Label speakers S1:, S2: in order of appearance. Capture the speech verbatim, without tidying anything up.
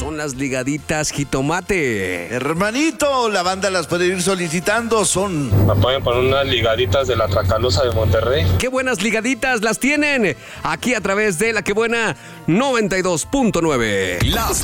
S1: son las ligaditas jitomate.
S2: Hermanito, la banda las puede ir solicitando, son...
S3: Me pueden poner unas ligaditas de la Tracalosa de Monterrey.
S1: Qué buenas ligaditas las tienen aquí a través de La Que Buena noventa y dos punto nueve. Las